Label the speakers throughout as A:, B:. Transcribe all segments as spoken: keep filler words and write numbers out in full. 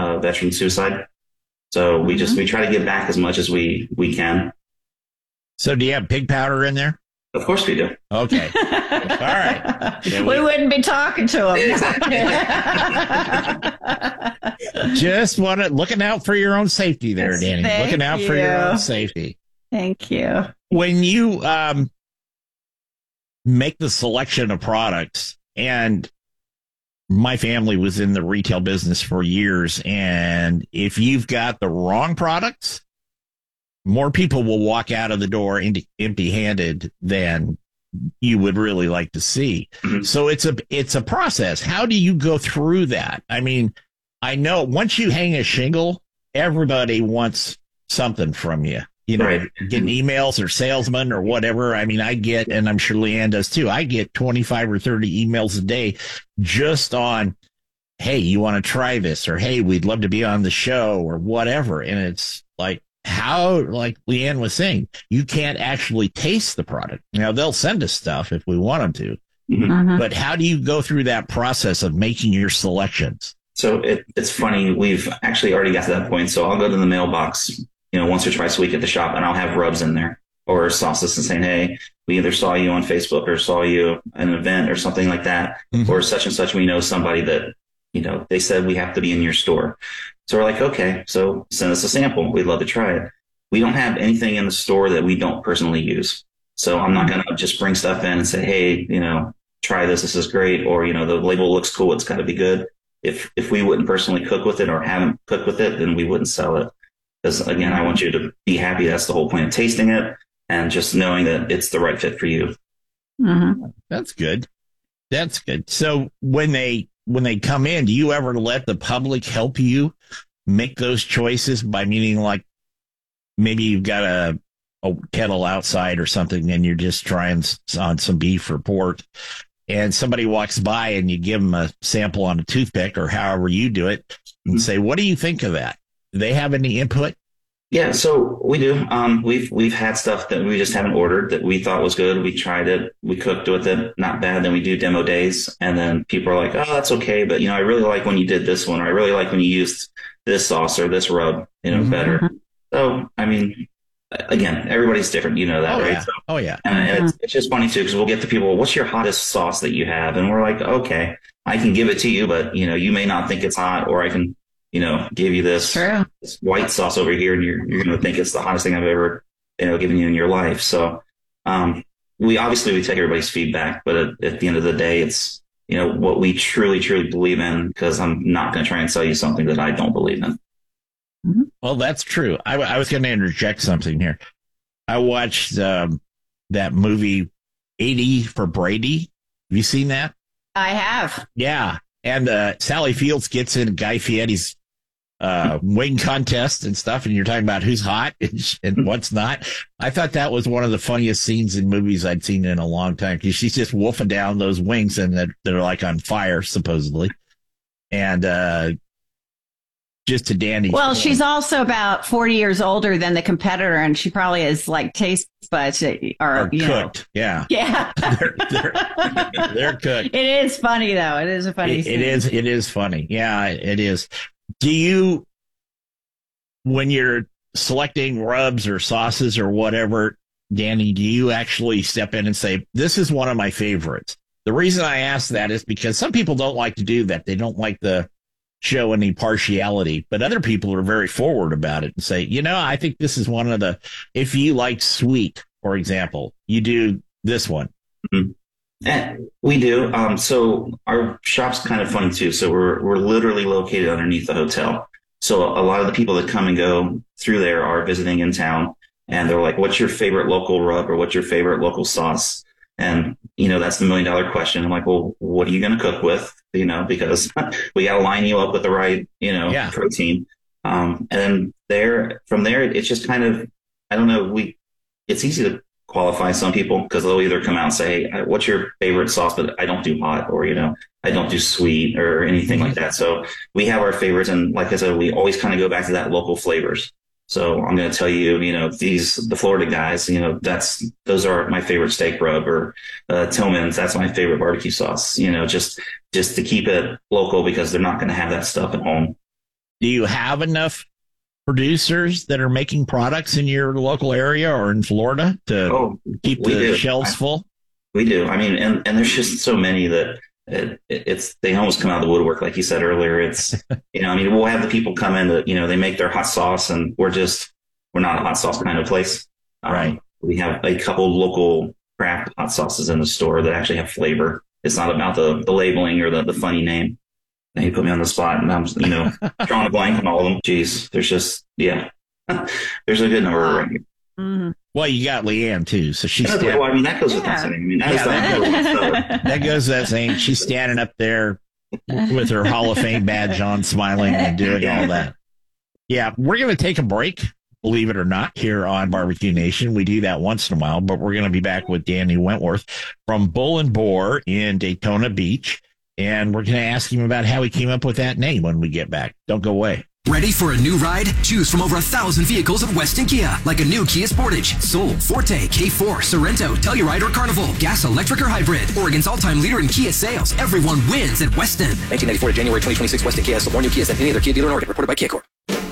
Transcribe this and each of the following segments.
A: uh, veteran suicide. So we just, we try to give back as much as we, we can.
B: So do you have pig powder in there?
A: Of course we do.
B: Okay. All right.
C: We, we wouldn't be talking to him.
B: Just want to, looking out for your own safety there, Danny.
C: Thank
B: looking out
C: you.
B: for your own safety.
C: Thank you.
B: When you um, make the selection of products, and my family was in the retail business for years, and if you've got the wrong products, more people will walk out of the door empty-handed than you would really like to see. Mm-hmm. So it's a it's a process. How do you go through that? I mean, I know once you hang a shingle, everybody wants something from you. You know,
A: right.
B: Getting emails or salesmen or whatever. I mean, I get, and I'm sure Leanne does too, I get twenty-five or thirty emails a day just on, hey, you want to try this? Or, hey, we'd love to be on the show or whatever. And it's like, how, like Leanne was saying, you can't actually taste the product. Now, they'll send us stuff if we want them to. Mm-hmm. But how do you go through that process of making your selections?
A: So it, it's funny. We've actually already got to that point. So I'll go to the mailbox, you know, once or twice a week at the shop, and I'll have rubs in there or sauces and saying, hey, we either saw you on Facebook or saw you at an event or something like that, mm-hmm. or such and such. We know somebody that, you know, they said we have to be in your store. So we're like, okay, so send us a sample. We'd love to try it. We don't have anything in the store that we don't personally use. So I'm not going to just bring stuff in and say, hey, you know, try this. This is great. Or, you know, the label looks cool. It's got to be good. If, if we wouldn't personally cook with it or haven't cooked with it, then we wouldn't sell it. Because again, I want you to be happy. That's the whole point of tasting it and just knowing that it's the right fit for you.
B: Mm-hmm. That's good. That's good. So when they, when they come in, do you ever let the public help you make those choices by meaning like maybe you've got a, a kettle outside or something and you're just trying on some beef or pork and somebody walks by and you give them a sample on a toothpick or however you do it and mm-hmm. say, what do you think of that? Do they have any input?
A: Yeah, so we do. Um, we've we've had stuff that we just haven't ordered that we thought was good. We tried it. We cooked with it. Not bad. Then we do demo days. And then people are like, oh, that's okay. But, you know, I really like when you did this one. Or I really like when you used this sauce or this rub, you know, mm-hmm. better. So, I mean, again, everybody's different. You know that,
B: oh,
A: right?
B: Yeah.
A: So,
B: oh, yeah.
A: And, and it's, it's just funny, too, because we'll get to people, what's your hottest sauce that you have? And we're like, okay, I can give it to you, but, you know, you may not think it's hot, or I can, you know, give you this, this white sauce over here, and you're you're going to think it's the hottest thing I've ever, you know, given you in your life. So, um, we obviously we take everybody's feedback, but at, at the end of the day, it's, you know, what we truly, truly believe in, because I'm not going to try and sell you something that I don't believe in.
B: Well, that's true. I, I was going to interject something here. I watched um, that movie eighty for Brady. Have you seen that?
C: I have.
B: Yeah. And uh, Sally Fields gets in Guy Fieri's uh, wing contest and stuff, and you're talking about who's hot and, and what's not. I thought that was one of the funniest scenes in movies I'd seen in a long time, because she's just wolfing down those wings, and they're, they're like on fire, supposedly. And uh, just to Danny.
C: Well, point. She's also about forty years older than the competitor, and she probably has like taste buds that are,
B: are
C: you
B: cooked.
C: Know.
B: Yeah.
C: Yeah.
B: they're, they're, they're cooked.
C: It is funny, though. It is a funny
B: it,
C: scene.
B: It is. It is funny. Yeah, it is. Do you, when you're selecting rubs or sauces or whatever, Danny, do you actually step in and say, this is one of my favorites? The reason I ask that is because some people don't like to do that. They don't like to show any partiality, but other people are very forward about it and say, you know, I think this is one of the, if you like sweet, for example, you do this one.
A: Mm-hmm. And we do. Um, so our shop's kind of funny too. So we're, we're literally located underneath the hotel. So a lot of the people that come and go through there are visiting in town, and they're like, what's your favorite local rub, or what's your favorite local sauce? And, you know, that's the million dollar question. I'm like, well, what are you going to cook with? You know, because we got to line you up with the right, you know,
B: yeah.
A: protein. Um, and then there, from there, it's just kind of, I don't know, we, it's easy to qualify some people, because they'll either come out and say, hey, what's your favorite sauce? But I don't do hot, or, you know, I don't do sweet or anything like that. So we have our favorites. And like I said, we always kind of go back to that local flavors. So I'm going to tell you, you know, these, the Florida guys, you know, that's, those are my favorite steak rub, or uh, Tillman's, that's my favorite barbecue sauce, you know, just, just to keep it local, because they're not going to have that stuff at home.
B: Do you have enough producers that are making products in your local area or in Florida to oh, keep the do. shelves
A: I,
B: full?
A: We do. I mean, and, and there's just so many that it, it's, they almost come out of the woodwork. Like you said earlier, it's, you know, I mean, we'll have the people come in that, you know, they make their hot sauce and we're just, we're not a hot sauce kind of place.
B: Right.
A: Um, we have a couple local craft hot sauces in the store that actually have flavor. It's not about the, the labeling or the, the funny name. Now you put me on the spot and I'm, you know, drawing a blank on all of them. Jeez, there's just, yeah, there's a good number right here.
C: Mm-hmm.
B: Well, you got Leanne too, so she's.
A: Stand- well, I mean, that goes with yeah. that saying. I mean, that, yeah,
B: that, that goes with that saying. She's standing up there with her Hall of Fame badge on, smiling and doing yeah. all that. Yeah, we're going to take a break, believe it or not, here on Barbecue Nation. We do that once in a while, but we're going to be back with Danny Wentworth from Bull and Boar in Daytona Beach. And we're going to ask him about how he came up with that name when we get back. Don't go away.
D: Ready for a new ride? Choose from over a thousand vehicles at Weston Kia, like a new Kia Sportage, Soul, Forte, K four, Sorento, Telluride, or Carnival. Gas, electric, or hybrid. Oregon's all-time leader in Kia sales. Everyone wins at Weston.
E: nineteen ninety-four to January twenty twenty-six, Weston Kia has sold more new Kias than any other Kia dealer in Oregon. Reported by Kia Corp.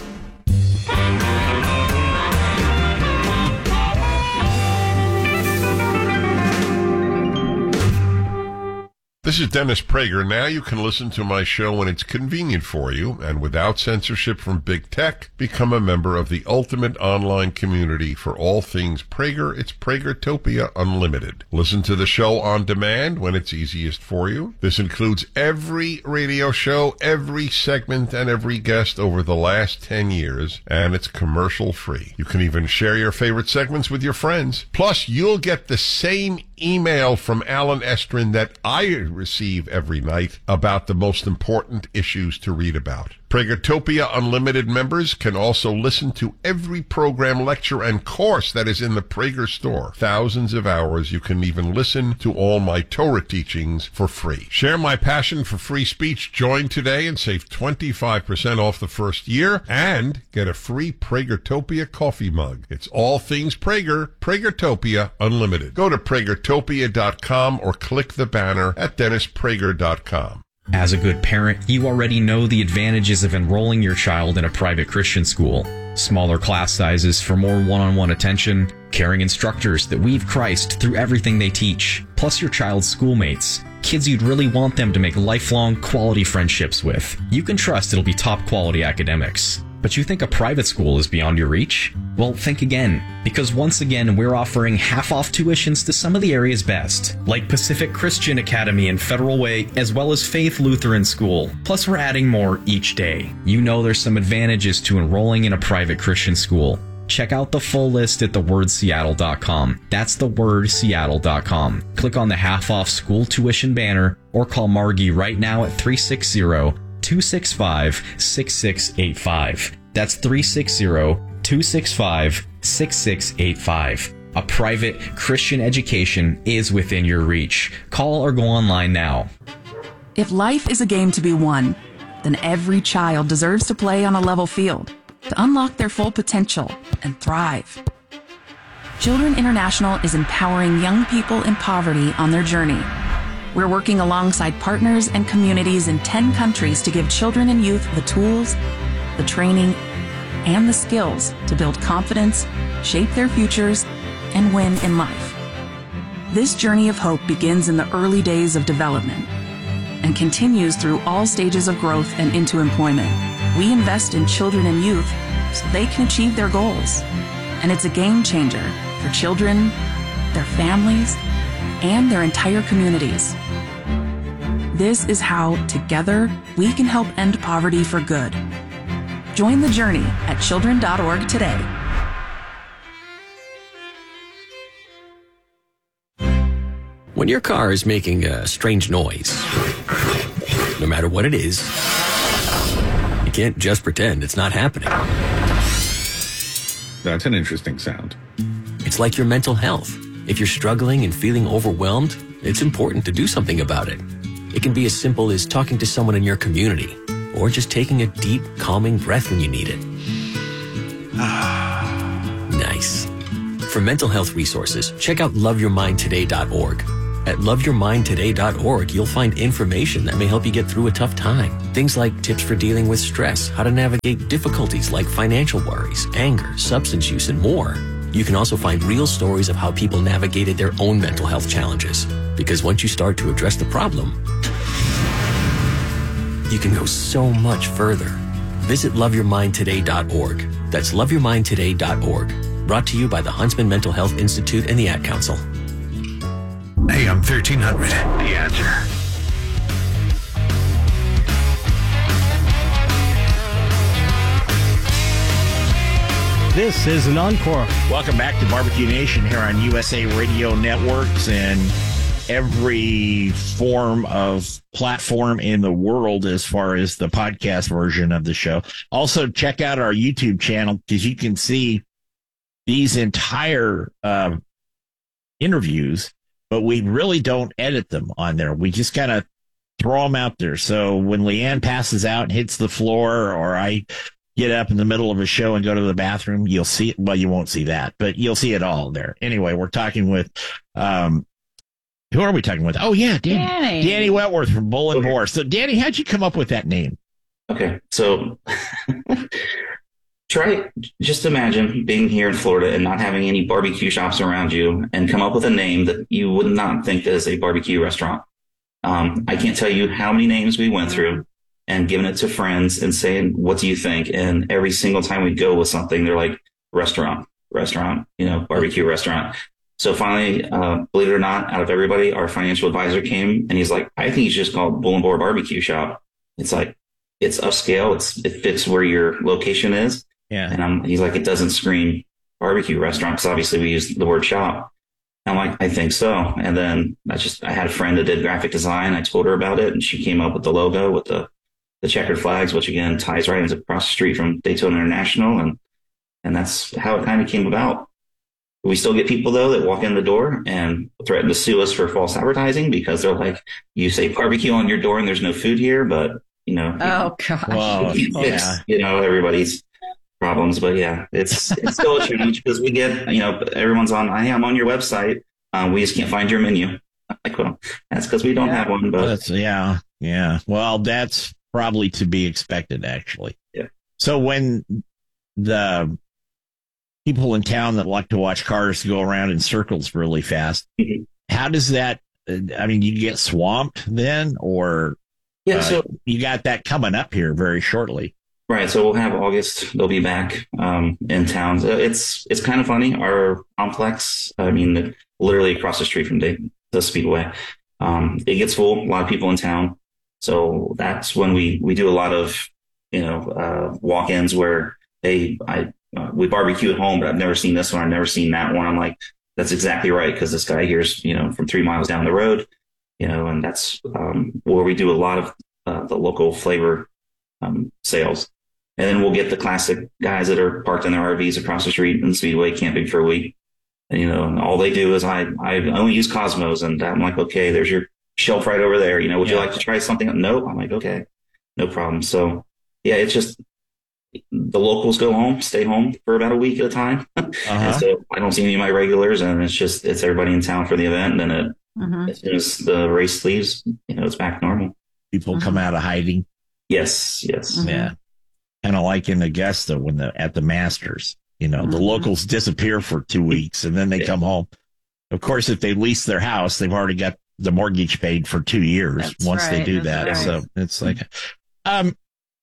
F: This is Dennis Prager. Now you can listen to my show when it's convenient for you and without censorship from big tech. Become a member of the ultimate online community for all things Prager. It's Pragertopia Unlimited. Listen to the show on demand when it's easiest for you. This includes every radio show, every segment, and every guest over the last ten years, and it's commercial free. You can even share your favorite segments with your friends. Plus, you'll get the same email from Alan Estrin that I receive every night about the most important issues to read about. Pragertopia Unlimited members can also listen to every program, lecture, and course that is in the Prager store. Thousands of hours. You can even listen to all my Torah teachings for free. Share my passion for free speech. Join today and save twenty-five percent off the first year and get a free Pragertopia coffee mug. It's all things Prager. Pragertopia Unlimited. Go to Pragertopia dot com or click the banner at Dennis Prager dot com.
G: As a good parent, you already know the advantages of enrolling your child in a private Christian school. Smaller class sizes for more one-on-one attention, caring instructors that weave Christ through everything they teach, plus your child's schoolmates. Kids you'd really want them to make lifelong quality friendships with. You can trust it'll be top quality academics. But you think a private school is beyond your reach? Well, think again, because once again, we're offering half-off tuitions to some of the area's best, like Pacific Christian Academy and Federal Way, as well as Faith Lutheran School. Plus, we're adding more each day. You know there's some advantages to enrolling in a private Christian school. Check out the full list at the word seattle dot com. That's the word seattle dot com. Click on the half-off school tuition banner or call Margie right now at three six zero, two six five, six six eight five. That's three six zero, two six five, six six eight five. A private Christian education is within your reach. Call or go online now.
H: If life is a game to be won, then every child deserves to play on a level field to unlock their full potential and thrive. Children International is empowering young people in poverty on their journey. We're working alongside partners and communities in ten countries to give children and youth the tools, the training, and the skills to build confidence, shape their futures, and win in life. This journey of hope begins in the early days of development and continues through all stages of growth and into employment. We invest in children and youth so they can achieve their goals. And it's a game changer for children, their families, and their entire communities. This is how, together, we can help end poverty for good. Join the journey at children dot org today.
E: When your car is making a strange noise, no matter what it is, you can't just pretend it's not happening.
I: That's an interesting sound.
E: It's like your mental health. If you're struggling and feeling overwhelmed, it's important to do something about it. It can be as simple as talking to someone in your community, or just taking a deep, calming breath when you need it. Nice. For mental health resources, check out love your mind today dot org. At love your mind today dot org, you'll find information that may help you get through a tough time. Things like tips for dealing with stress, how to navigate difficulties like financial worries, anger, substance use, and more. You can also find real stories of how people navigated their own mental health challenges. Because once you start to address the problem, you can go so much further. Visit love your mind today dot org. That's love your mind today dot org. Brought to you by the Huntsman Mental Health Institute and the Ad Council.
I: A M thirteen hundred, The Answer.
J: This is an encore.
B: Welcome back to Barbecue Nation here on U S A Radio Networks and every form of platform in the world as far as the podcast version of the show. Also, check out our YouTube channel because you can see these entire uh, interviews, but we really don't edit them on there. We just kind of throw them out there. So when Leanne passes out and hits the floor, or I get up in the middle of a show and go to the bathroom, you'll see it. Well, you won't see that, but you'll see it all there. Anyway, we're talking with, um, who are we talking with? Oh, yeah, Danny.
C: Danny,
B: Danny Wentworth from Bull and Boar. So, Danny, how'd you come up with that name?
A: Okay, so try, just imagine being here in Florida and not having any barbecue shops around you and come up with a name that you would not think is a barbecue restaurant. Um, I can't tell you how many names we went through and giving it to friends and saying, what do you think? And every single time we go with something, they're like, restaurant, restaurant, you know, barbecue restaurant. So finally, uh, believe it or not, out of everybody, our financial advisor came and he's like, I think you should just call it Bull and Boar Barbecue Shop. It's like, it's upscale. It's, it fits where your location is.
B: Yeah.
A: And I'm, he's like, it doesn't scream barbecue restaurant because obviously we use the word shop. I'm like, I think so. And then I just, I had a friend that did graphic design. I told her about it and she came up with the logo with the, the checkered flags, which again ties right into across the street from Daytona International. And, and that's how it kind of came about. We still get people though that walk in the door and threaten to sue us for false advertising because they're like, you say barbecue on your door and there's no food here, but you know,
C: oh gosh,
B: Whoa.
A: it's,
B: Yeah.
A: you know, everybody's problems, but yeah, it's, it's still a challenge because we get, you know, everyone's on, I am on your website. Uh, we just can't find your menu. Like, well, that's because we don't
C: Yeah.
A: have one, but
B: That's, yeah, yeah. Well, that's probably to be expected, actually.
A: Yeah.
B: So when the people in town that like to watch cars go around in circles really fast,
A: Mhm.
B: how does that, I mean, you get swamped then, or
A: yeah,
B: uh,
A: so
B: you got that coming up here very shortly?
A: right. So we'll have August. They'll be back um, in town. So It's it's kind of funny. Our complex, I mean, literally across the street from the, the Speedway, um, it gets full. A lot of people in town. So that's when we, we do a lot of, you know, uh, walk-ins where they, I, uh, we barbecue at home, but I've never seen this one. I've never seen that one. I'm like, that's exactly right. Cause this guy here's, you know, from three miles down the road, you know, and that's, um, where we do a lot of, uh, the local flavor, um, sales. And then we'll get the classic guys that are parked in their R Vs across the street in Speedway camping for a week. And, you know, and all they do is I, I only use Cosmos, and I'm like, okay, there's your shelf right over there. You know, would
B: Yeah.
A: you like to try something? No. I'm like, okay, no problem. So yeah, it's just the locals go home, stay home for about a week at a time. And
B: Uh-huh.
A: so I don't see any of my regulars, and it's just, it's everybody in town for the event. And then it,
C: Mhm.
A: as soon as the race leaves, you know, it's back to normal.
B: People come out of hiding.
A: Yes. Yes.
C: Mhm.
B: Yeah. Kind of like in Augusta when the, at the Masters, you know, the
C: Mhm.
B: locals disappear for two weeks and then they
A: Yeah.
B: come home. Of course, if they lease their house, they've already got the mortgage paid for two years
C: That's
B: once they
C: right,
B: do
C: that's
B: that.
C: right.
B: So it's like, um,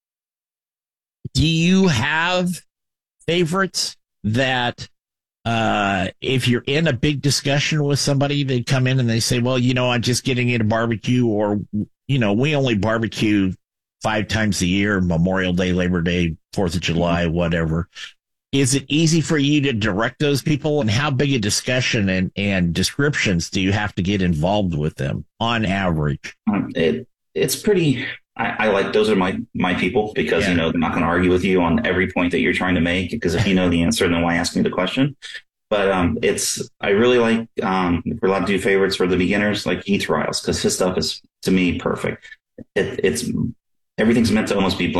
B: do you have favorites that, uh, if you're in a big discussion with somebody, they come in and they say, well, you know, I'm just getting into barbecue, or, you know, we only barbecue five times a year, Memorial Day, Labor Day, Fourth of July, whatever. Is it easy for you to direct those people, and how big a discussion and, and descriptions do you have to get involved with them on average?
A: Um, it, it's pretty, I, I like, those are my, my people because,
B: Yeah.
A: you know, they're not going to argue with you on every point that you're trying to make, because if you know the answer, then why ask me the question? But, um, it's, I really like, um, if we're allowed to do favorites for the beginners, like Heath Riles, because his stuff is, to me, perfect. It, it's, everything's meant to almost be blended.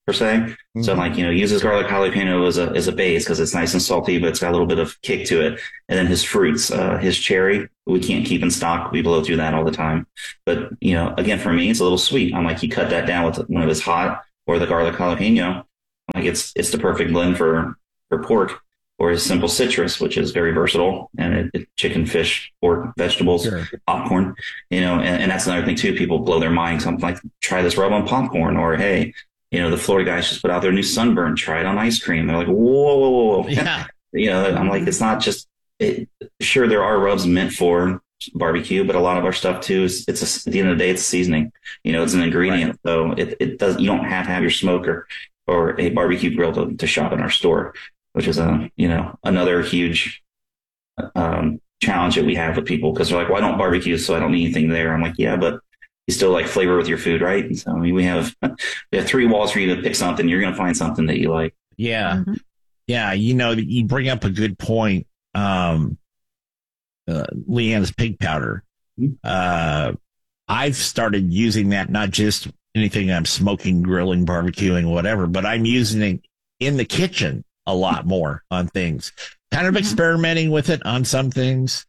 A: per se. Mm-hmm. So like, you know, uses garlic jalapeno as a, as a base because it's nice and salty, but it's got a little bit of kick to it. And then his fruits, uh, his cherry, we can't keep in stock. We blow through that all the time. But, you know, again, for me, it's a little sweet. I'm like, you cut that down with when it was hot or the garlic jalapeno. Like it's, it's the perfect blend for, for pork. Or his simple citrus, which is very versatile, and it, it, chicken, fish, pork, vegetables, sure. popcorn, you know, and, and that's another thing too. People blow their minds. I'm like, try this rub on popcorn, or hey, you know, the Florida guys just put out their new sunburn. Try it on ice cream. They're like, whoa, whoa, whoa, whoa. Yeah. You know, I'm like, it's not just. It, sure, there are rubs meant for barbecue, but a lot of our stuff too is it's a, at the end of the day, it's seasoning. You know, it's an ingredient, right. So it it does. You don't have to have your smoker or a barbecue grill to, to shop in our store. Which is a, you know, another huge um, challenge that we have with people because they're like, well, I don't barbecue, so I don't need anything there. I'm like, yeah, but you still like flavor with your food, right? And so I mean, we have we have three walls for you to pick something. You're going to find something that you like.
B: Yeah, mm-hmm. yeah. You know, you bring up a good point. Um, uh, Leanne's pig powder. Mm-hmm. Uh, I've started using that not just anything I'm smoking, grilling, barbecuing, whatever, but I'm using it in the kitchen a lot more on things, kind of mm-hmm. experimenting with it on some things.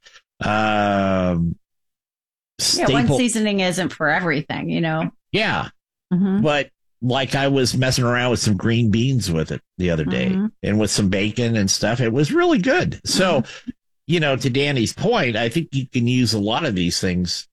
B: Um,
C: yeah, one seasoning isn't for everything, you know?
B: Yeah. Mm-hmm. But like I was messing around with some green beans with it the other day mm-hmm. and with some bacon and stuff. It was really good. So, mm-hmm. you know, to Danny's point, I think you can use a lot of these things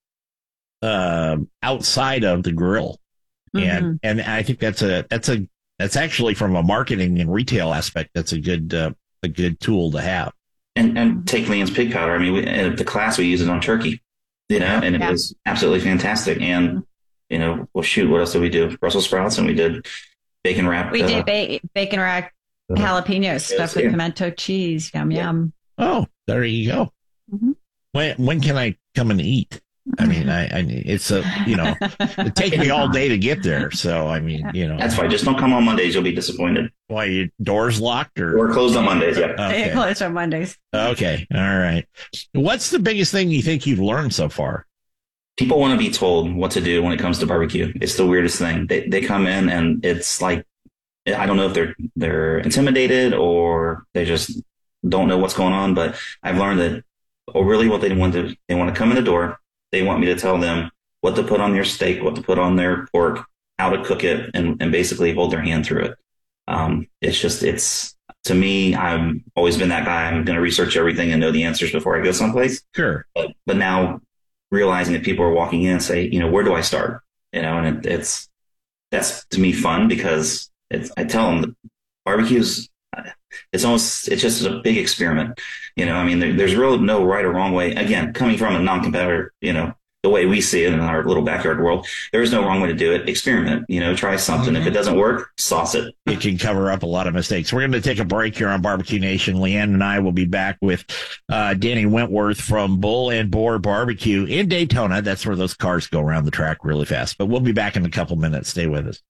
B: uh, outside of the grill. Mm-hmm. And, and I think that's a, that's a, That's actually from a marketing and retail aspect. That's a good uh, a good tool to have.
A: And and take Leanne's pig powder. I mean, we, at the class we use it on turkey, you know, and it yeah. was absolutely fantastic. And you know, well, shoot, what else did we do? Brussels sprouts, and we did bacon wrapped.
C: We
A: uh,
C: did ba- bacon wrapped uh, jalapenos stuffed with yeah. pimento cheese. Yum yeah. yum.
B: Oh, there you go. Mm-hmm. When when can I come and eat? I mean, I, I it's a, you know, it takes me all day to get there. So, I mean, you know.
A: That's fine. Just don't come on Mondays. You'll be disappointed.
B: Why, your doors locked or?
A: We're closed on Mondays, yeah.
C: Okay. They're closed on Mondays.
B: Okay. All right. What's the biggest thing you think you've learned so far?
A: People want to be told what to do when it comes to barbecue. It's the weirdest thing. They they come in and it's like, I don't know if they're they're intimidated or they just don't know what's going on, but I've learned that oh, really what they want to, they want to come in the door. They want me to tell them what to put on their steak, what to put on their pork, how to cook it, and, and basically hold their hand through it. Um, it's just, it's, to me, I've always been that guy. I'm going to research everything and know the answers before I go someplace.
B: Sure.
A: But, but now realizing that people are walking in and say, you know, where do I start? You know, and it, it's, that's to me fun because it's, I tell them the barbecue's, it's almost, it's just a big experiment. You know, I mean, there, there's really no right or wrong way. Again, coming from a non-competitor, you know, the way we see it in our little backyard world, there is no wrong way to do it. Experiment, you know, try something. Mm-hmm. If it doesn't work, sauce it.
B: It can cover up a lot of mistakes. We're going to take a break here on Barbecue Nation. Leanne and I will be back with uh, Danny Wentworth from Bull and Boar Barbecue in Daytona. That's where those cars go around the track really fast. But we'll be back in a couple minutes. Stay with us.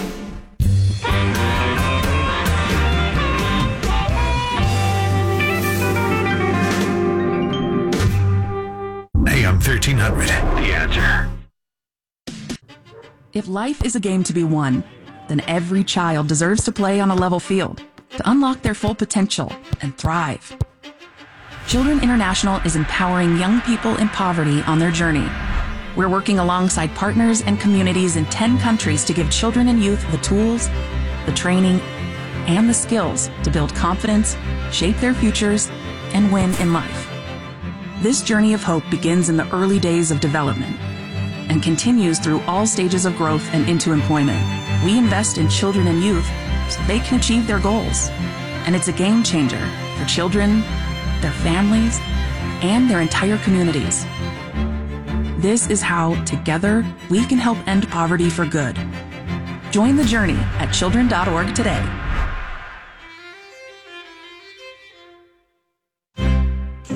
I: A M thirteen hundred, The Answer.
H: If life is a game to be won, then every child deserves to play on a level field to unlock their full potential and thrive. Children International is empowering young people in poverty on their journey. We're working alongside partners and communities in ten countries to give children and youth the tools, the training, and the skills to build confidence, shape their futures, and win in life. This journey of hope begins in the early days of development and continues through all stages of growth and into employment. We invest in children and youth so they can achieve their goals. And it's a game changer for children, their families, and their entire communities. This is how, together, we can help end poverty for good. Join the journey at children dot org today.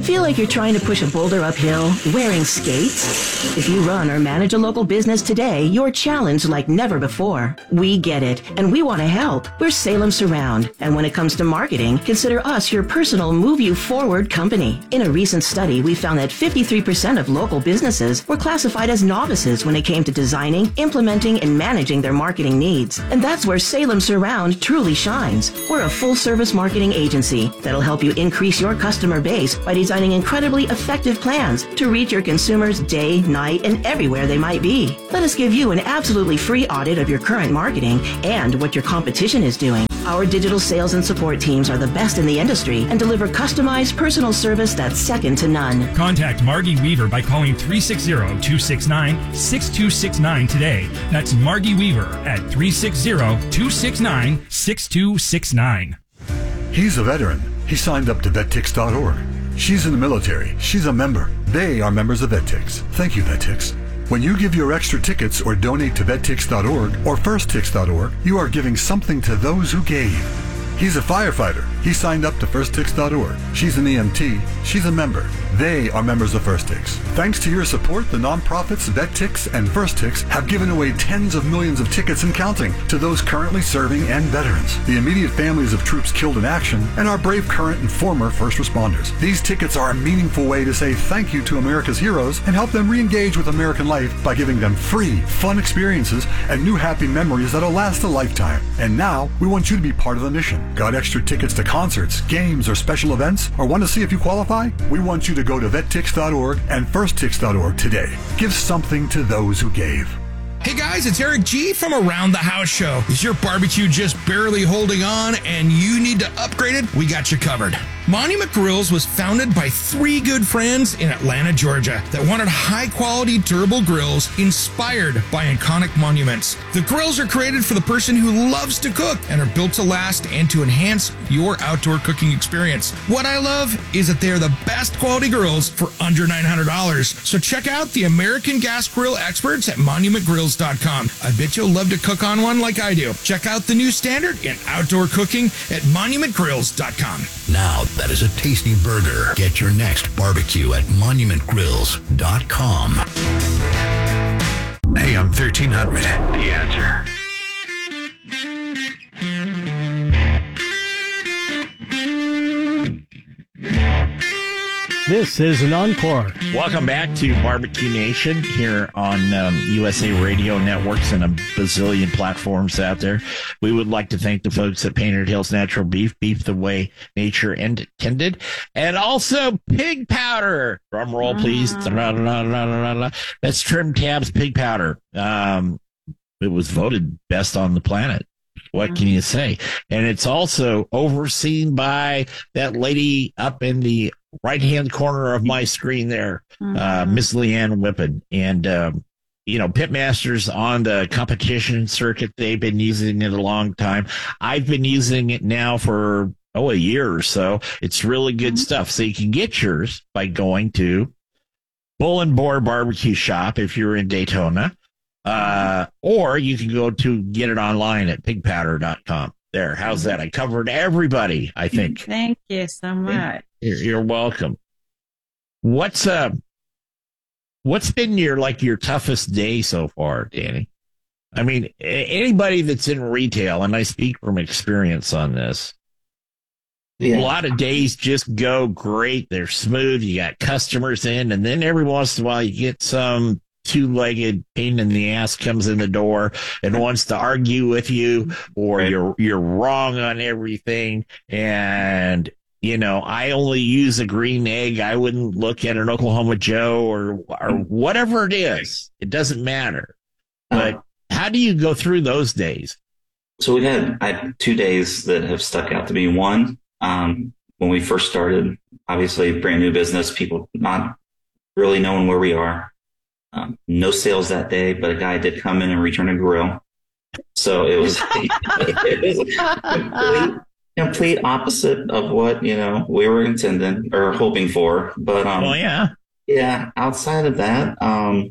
J: Feel like you're trying to push a boulder uphill wearing skates? If you run or manage a local business today, you're challenged like never before. We get it, and we want to help. We're Salem Surround, and when it comes to marketing, consider us your personal move you forward company. In a recent study, we found that fifty-three percent of local businesses were classified as novices when it came to designing, implementing, and managing their marketing needs. And that's where Salem Surround truly shines. We're a full-service marketing agency that'll help you increase your customer base by designing incredibly effective plans to reach your consumers day, night, and everywhere they might be. Let us give you an absolutely free audit of your current marketing and what your competition is doing. Our digital sales and support teams are the best in the industry and deliver customized personal service that's second to none.
K: Contact Margie Weaver by calling three six zero, two six nine, six two six nine today. That's Margie Weaver at three six zero, two six nine, six two six nine.
L: He's a veteran. He signed up to vet tix dot org. She's in the military. She's a member. They are members of VetTix. Thank you, VetTix. When you give your extra tickets or donate to vet tix dot org or first tix dot org, you are giving something to those who gave. He's a firefighter. He signed up to first tix dot org. She's an E M T. She's a member. They are members of FirstTix. Thanks to your support, the nonprofits VetTix and FirstTix have given away tens of millions of tickets and counting to those currently serving and veterans, the immediate families of troops killed in action, and our brave current and former first responders. These tickets are a meaningful way to say thank you to America's heroes and help them re-engage with American life by giving them free, fun experiences and new happy memories that'll last a lifetime. And now, we want you to be part of the mission. Got extra tickets to concerts, games, or special events? Or want to see if you qualify? We want you to go to vet tix dot org and first tix dot org today. Give something to those who gave.
M: Hey guys, it's Eric G from Around the House Show. Is your barbecue just barely holding on and you need to upgrade it? We got you covered. Monument Grills was founded by three good friends in Atlanta, Georgia that wanted high-quality, durable grills inspired by iconic monuments. The grills are created for the person who loves to cook and are built to last and to enhance your outdoor cooking experience. What I love is that they're the best quality grills for under nine hundred dollars. So check out the American Gas Grill experts at monument grills dot com. I bet you'll love to cook on one like I do. Check out the new standard in outdoor cooking at monument grills dot com.
I: Now, that is a tasty burger. Get your next barbecue at monument grills dot com. A M thirteen hundred, The Answer.
N: This is an encore.
B: Welcome back to Barbecue Nation here on um, U S A Radio Networks and a bazillion platforms out there. We would like to thank the folks at Painted Hills Natural Beef, beef the way nature intended, and also Pig Powder. Drum roll, please. Uh-huh. That's Trim Tabs Pig Powder. Um, it was voted best on the planet. What can you say? And it's also overseen by that lady up in the right-hand corner of my screen there, mm-hmm. uh, Miss Leanne Whippen. And, um, you know, Pitmasters on the competition circuit, they've been using it a long time. I've been using it now for, oh, a year or so. It's really good mm-hmm. stuff. So you can get yours by going to Bull and Boar Barbecue Shop if you're in Daytona. Uh, or you can go to get it online at pig powder dot com. There, how's that? I covered everybody, I think.
C: Thank you so much.
B: You're, you're welcome. What's uh, what's been your like your toughest day so far, Danny? I mean, anybody that's in retail, and I speak from experience on this. Yeah. A lot of days just go great. They're smooth. You got customers in, and then every once in a while you get some two-legged pain in the ass comes in the door and wants to argue with you, or right. you're you're wrong on everything. And you know, I only use a green egg. I wouldn't look at an Oklahoma Joe or or whatever it is. It doesn't matter. But uh, how do you go through those days?
A: So we had I had two days that have stuck out to me. One, um, when we first started, obviously brand new business, people not really knowing where we are. Um, no sales that day, but a guy did come in and return a grill. So it was, it was complete, complete opposite of what, you know, we were intending or hoping for. But, um,
B: oh, yeah.
A: Yeah. Outside of that, um,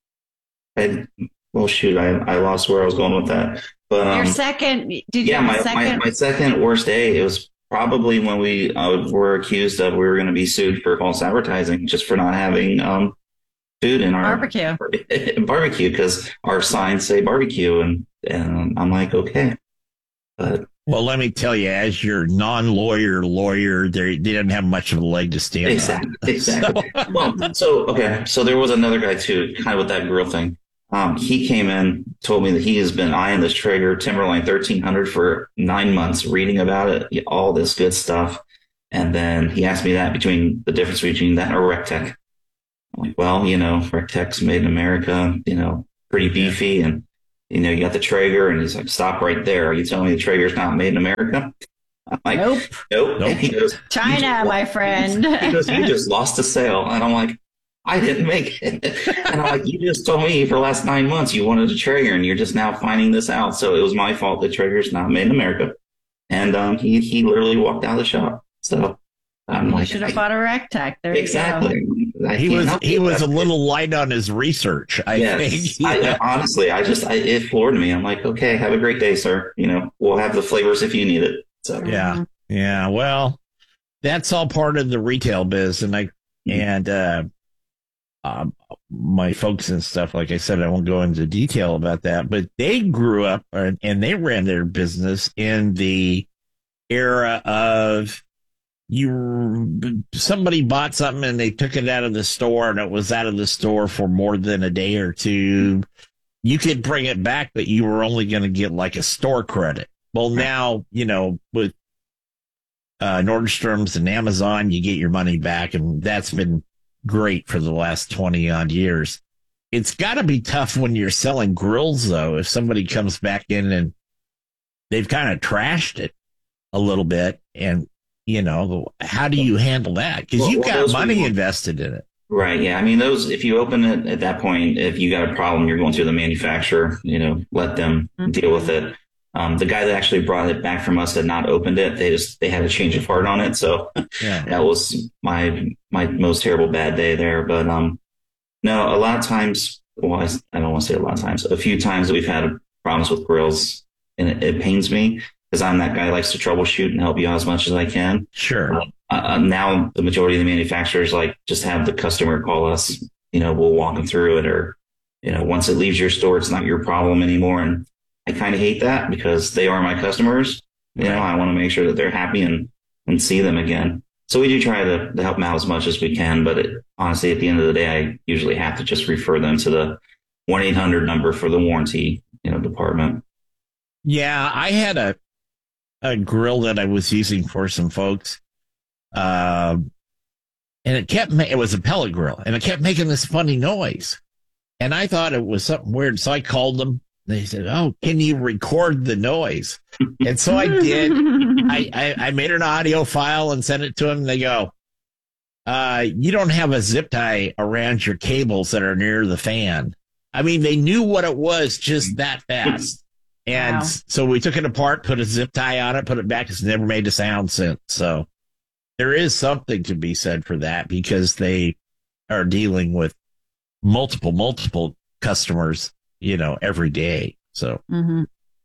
A: I, well, shoot, I, I lost where I was going with that. But, um,
C: your second, did you
A: yeah,
C: have
A: my,
C: a second?
A: My, my second worst day, it was probably when we uh, were accused of we were going to be sued for false advertising just for not having um, food in our
C: barbecue
A: barbecue because our signs say barbecue, and and I'm like, okay, but.
B: Well, let me tell you, as your non-lawyer lawyer, they didn't have much of a leg to stand
A: exactly,
B: on.
A: Exactly. So. Well, so, okay. So there was another guy too, kind of with that grill thing. Um, he came in, told me that he has been eyeing this Traeger Timberline thirteen hundred for nine months, reading about it, all this good stuff. And then he asked me that between the difference between that or RecTech. I'm like, well, you know, RecTech's made in America, you know, pretty beefy, and you know, you got the Traeger, and he's like, stop right there. Are you telling me the Traeger's not made in America? I'm like,
C: nope.
A: Nope.
B: nope.
A: He goes,
C: China, my friend.
A: He goes, you just lost a sale. And I'm like, I didn't make it. And I'm like, you just told me for the last nine months you wanted a Traeger, and you're just now finding this out. So it was my fault that Traeger's not made in America. And um, he, he literally walked out of the shop. So I'm
C: you
A: like,
C: should have bought a RecTech. There
A: exactly.
C: you go.
A: I
B: he was he was
A: that.
B: a little light on his research, I
A: yes.
B: think. Yeah.
A: I, I, honestly, I just I, it floored me. I'm like, okay, have a great day, sir. You know, we'll have the flavors if you need it. So
B: yeah, yeah. Well, that's all part of the retail biz, and I and uh, um, my folks and stuff. Like I said, I won't go into detail about that, but they grew up and, and they ran their business in the era of. You somebody bought something and they took it out of the store, and it was out of the store for more than a day or two. You could bring it back, but you were only going to get like a store credit. Well, now, you know, with uh, Nordstrom's and Amazon, you get your money back, and that's been great for the last twenty odd years. It's got to be tough when you're selling grills, though, if somebody comes back in and they've kind of trashed it a little bit, and you know, how do you handle that? Because
A: well,
B: you've
A: well,
B: got money
A: people,
B: invested in it.
A: Right. Yeah. I mean, those, if you open it at that point, if you got a problem, you're going through the manufacturer, you know, let them mm-hmm. deal with it. Um, the guy that actually brought it back from us had not opened it. They just, they had a change of heart on it. So yeah. that was my, my most terrible bad day there. But, um, no, a lot of times, well, I, I don't want to say a lot of times, a few times that we've had problems with grills, and it, it pains me. Because I'm that guy who likes to troubleshoot and help you out as much as I can.
B: Sure.
A: Uh, uh, now the majority of the manufacturers like just have the customer call us. You know, we'll walk them through it, or you know, once it leaves your store, it's not your problem anymore. And I kind of hate that because they are my customers. You know, I want to make sure that they're happy and and see them again. So we do try to, to help them out as much as we can. But it, honestly, at the end of the day, I usually have to just refer them to the one eight hundred number for the warranty, you know, department.
B: Yeah, I had a. a grill that I was using for some folks. Uh, and it kept, ma- it was a pellet grill, and it kept making this funny noise. And I thought it was something weird. So I called them. They said, oh, can you record the noise? And so I did. I, I, I made an audio file and sent it to them. And they go, uh, you don't have a zip tie around your cables that are near the fan. I mean, they knew what it was just that fast. And wow. so we took it apart, put a zip tie on it, put it back. It's never made a sound since. So there is something to be said for that, because they are dealing with multiple, multiple customers, you know, every day. So
C: mm-hmm.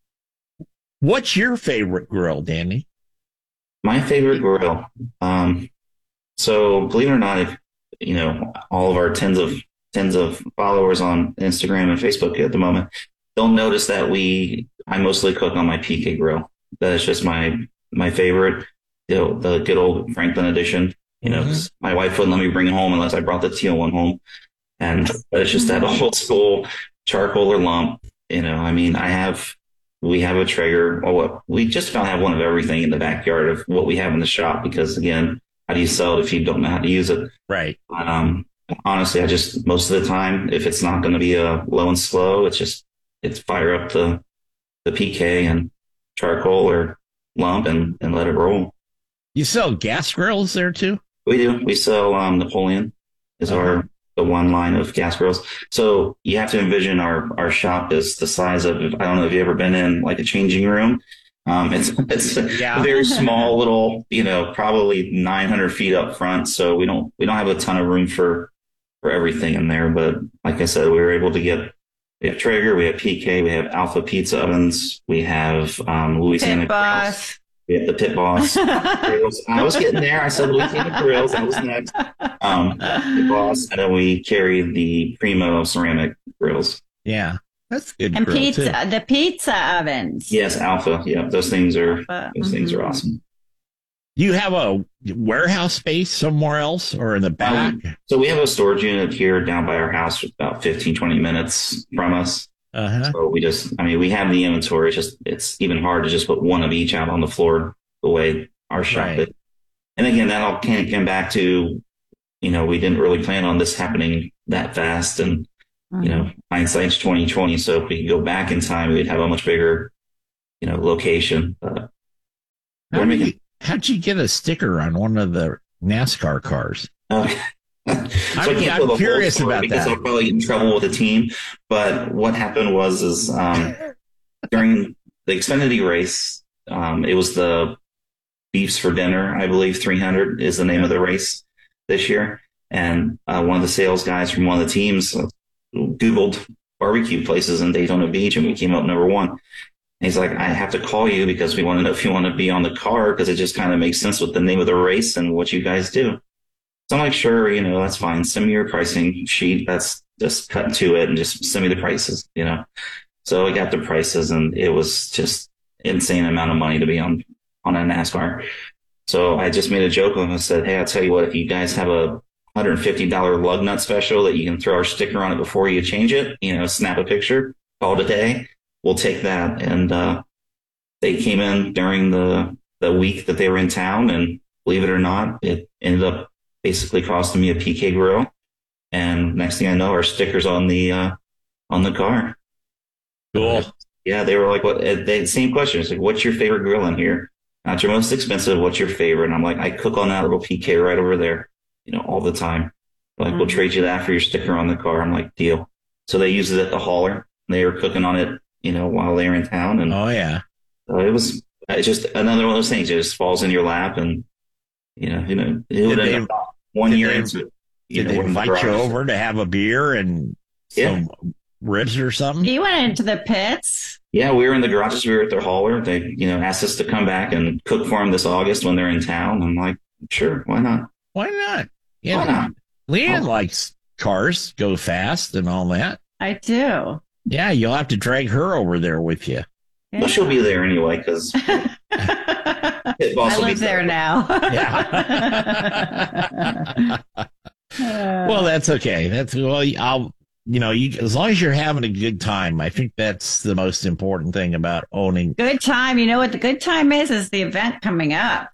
B: What's your favorite grill, Danny?
A: My favorite grill. Um, so believe it or not, if, you know, all of our tens of tens of followers on Instagram and Facebook at the moment, they'll notice that we, I mostly cook on my P K grill. That is just my, my favorite, you know, the good old Franklin edition, you know, mm-hmm. my wife wouldn't let me bring it home unless I brought the teal one home. And it's just that old school charcoal or lump, you know, I mean, I have, we have a Traeger, or what we just about have one of everything in the backyard of what we have in the shop, because again, how do you sell it if you don't know how to use it?
B: Right.
A: Um, honestly, I just, most of the time, if it's not going to be a low and slow, it's just, it's fire up the, the P K and charcoal or lump and, and let it roll.
B: You sell gas grills there too?
A: We do. We sell um, Napoleon is uh-huh. our the one line of gas grills. So you have to envision our, our shop is the size of, I don't know if you've ever been in like a changing room. Um, it's it's yeah. a very small little, you know, probably nine hundred feet up front. So we don't we don't have a ton of room for for everything in there. But like I said, we were able to get. We have Traeger, we have P K, we have Alpha Pizza ovens, we have um, Louisiana
C: Pit Boss.
A: We have the Pit Boss. grills. I was getting there. I said Louisiana Grills. That was next. Um, Pit Boss. And then we carry the Primo ceramic grills.
B: Yeah. That's good.
C: And
B: grill,
C: pizza,
B: too.
C: the pizza ovens.
A: Yes, Alpha. Yeah, those things are
C: Alpha.
A: those things
C: Mhm.
A: are awesome.
B: Do you have a warehouse space somewhere else or in the back?
A: Um, so we have a storage unit here down by our house, about fifteen, twenty minutes from us.
B: Uh-huh.
A: So we just, I mean, we have the inventory. It's just, it's even hard to just put one of each out on the floor the way our shop
B: Right.
A: is. And again, that all kind of came back to, you know, we didn't really plan on this happening that fast. And,
C: Mhm.
A: you know, hindsight's twenty twenty. So if we could go back in time, we'd have a much bigger, you know, location. But
B: How
A: we're
B: did
A: making,
B: you, how'd you get a sticker on one of the NASCAR cars?
A: uh, so
B: I'm-
A: I can't
B: I'm
A: tell the whole
B: curious
A: story
B: about
A: because
B: that.
A: I'll probably get in trouble with the team. But what happened was, is um, during the Xfinity race, um, it was the Beefs for Dinner, I believe. three hundred is the name of the race this year, and uh, one of the sales guys from one of the teams uh, Googled barbecue places in Daytona Beach, and we came up number one. And he's like, I have to call you because we want to know if you want to be on the car because it just kind of makes sense with the name of the race and what you guys do. So I'm like, sure, you know, that's fine. Send me your pricing sheet. That's just cut to it and just send me the prices, you know. So I got the prices, and it was just insane amount of money to be on on a NASCAR. So I just made a joke with him and said, hey, I'll tell you what, if you guys have a one hundred fifty dollars lug nut special that you can throw our sticker on it before you change it, you know, snap a picture, call it a day, we'll take that. And uh, they came in during the, the week that they were in town, and believe it or not, it ended up basically costing me a P K grill. And next thing I know, our stickers on the uh, on the car.
B: Cool.
A: Yeah, they were like, "What?" They same question. It's like, "What's your favorite grill in here? Not your most expensive. What's your favorite?" And I'm like, "I cook on that little P K right over there, you know, all the time." They're like,
C: Mhm.
A: "We'll trade you that for your sticker on the car." I'm like, "Deal." So they used it at the hauler. They were cooking on it, you know, while they were in town, and
B: Oh, yeah.
A: uh, it was it's just another one of those things. It just falls in your lap, and you know, you know, it would
B: Did
A: end
B: they-
A: up one
B: did
A: year
B: they-
A: into it. You
B: Did
A: know,
B: they
A: we're in the
B: invite you
A: garage.
B: over to have a beer and
A: Yeah.
B: some ribs or something?
C: You went into the pits.
A: Yeah, we were in the garages. We were at their hauler. They, you know, asked us to come back and cook for them this August when they're in town. I'm like, sure, why not?
B: Why not? Yeah.
A: Why not?
B: Leanne
A: Oh.
B: likes cars, go fast and all that.
C: I do.
B: Yeah, you'll have to drag her over there with you.
A: Well, she'll be there anyway because
C: I
A: boss will be
C: live there now.
B: Well, that's okay. That's well, I'll you know, you as long as you're having a good time, I think that's the most important thing about owning.
C: Good time. You know what the good time is? Is the event coming up.